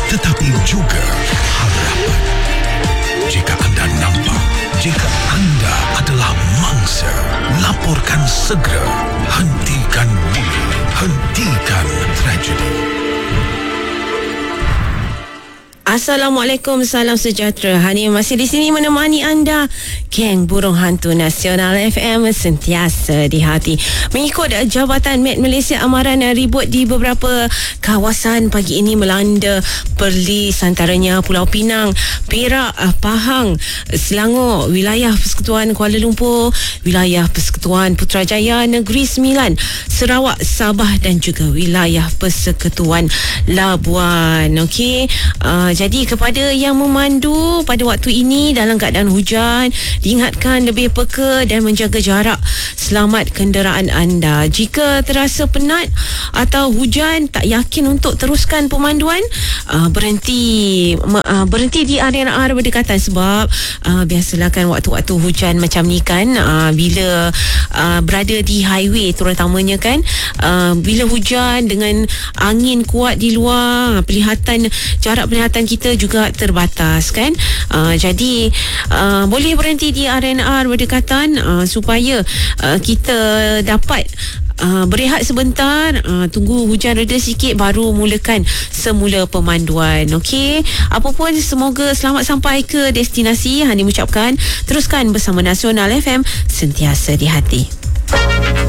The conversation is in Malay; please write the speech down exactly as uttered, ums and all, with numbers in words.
tetapi juga harapan. Jika anda nampak, jika anda adalah mangsa, laporkan segera. Hentikan buli, hentikan tragedi. Assalamualaikum, salam sejahtera. Hani masih di sini menemani anda, geng burung hantu nasional F M sentiasa di hati. Mengikut Jabatan Med Malaysia, amaran ribut di beberapa kawasan pagi ini melanda Perlis, antaranya Pulau Pinang, Perak, Pahang, Selangor, wilayah Persekutuan Kuala Lumpur, wilayah Persekutuan Putrajaya Negeri Sembilan, Sarawak, Sabah dan juga wilayah Persekutuan Labuan. Okey, uh, jadi kepada yang memandu pada waktu ini dalam keadaan hujan, diingatkan lebih peka dan menjaga jarak. Selamat kenderaan anda. Jika terasa penat atau hujan, tak yakin untuk teruskan pemanduan, uh, berhenti uh, berhenti di area-area berdekatan, sebab uh, biasalah kan waktu-waktu hujan macam ni kan, uh, bila uh, berada di highway terutamanya kan, uh, bila hujan dengan angin kuat di luar, pelihatan jarak pelihatan kita juga terbatas kan. Uh, jadi uh, boleh berhenti di R and R berdekatan uh, supaya uh, kita dapat Uh, berehat sebentar, uh, tunggu hujan reda sikit baru mulakan semula pemanduan. Okey, apapun semoga selamat sampai ke destinasi. Hani mengucapkan teruskan bersama Nasional F M, sentiasa di hati.